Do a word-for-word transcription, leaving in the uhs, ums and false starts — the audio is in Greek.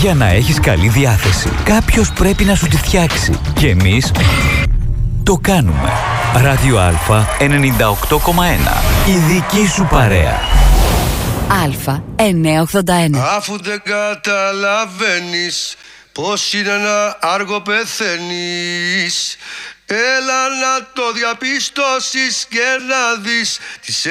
Για να έχεις καλή διάθεση, κάποιος πρέπει να σου τη φτιάξει. Και εμείς το κάνουμε. Ράδιο Α ενενήντα οκτώ κόμμα ένα. Η δική σου παρέα. Α εννιακόσια ογδόντα ένα. Αφού δεν καταλαβαίνεις πως είναι ένα άργο πεθαίνεις, έλα να το διαπιστώσεις και να δεις τις